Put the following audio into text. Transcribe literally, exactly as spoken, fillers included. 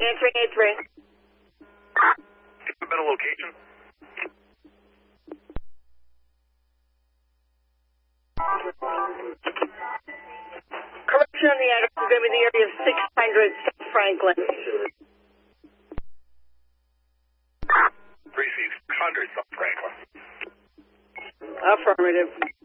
Answering eight three. Give a better location. Correction on the address is going to be the area of six hundred South Franklin. three six hundred South Franklin. Affirmative.